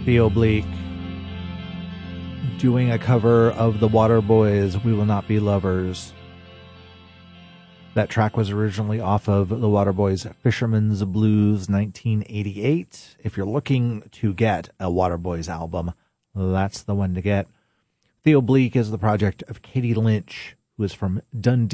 Theo Bleak doing a cover of the Waterboys' We Will Not Be Lovers. That track was originally off of the Waterboys' Fisherman's Blues 1988. If you're looking to get a Waterboys album, that's the one to get. Theo Bleak is the project of Katie Lynch, who is from Dundee,